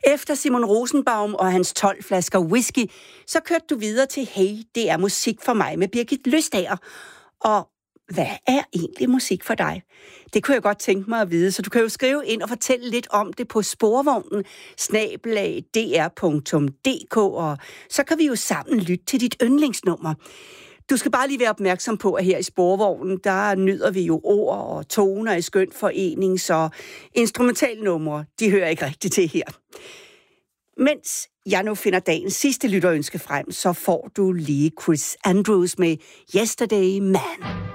Efter Simon Rosenbaum og hans 12 flasker whisky, så kørte du videre til Hey, det er musik for mig med Birgit Løstager. Og hvad er egentlig musik for dig? Det kunne jeg godt tænke mig at vide, så du kan jo skrive ind og fortælle lidt om det på sporvognen @dr.dk, og så kan vi jo sammen lytte til dit yndlingsnummer. Du skal bare lige være opmærksom på, at her i sporvognen, der nyder vi jo ord og toner i skøn forening, så instrumentalnumre, de hører ikke rigtigt til her. Mens jeg nu finder dagens sidste lytterønske frem, så får du lige Chris Andrews med Yesterday Man.